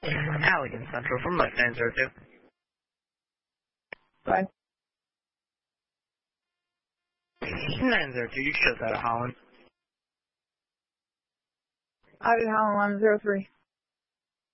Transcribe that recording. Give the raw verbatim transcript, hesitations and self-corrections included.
Allegan Central from Mike nine zero two. Bye. nine zero two, you shows out of Holland. Out of Holland one zero three.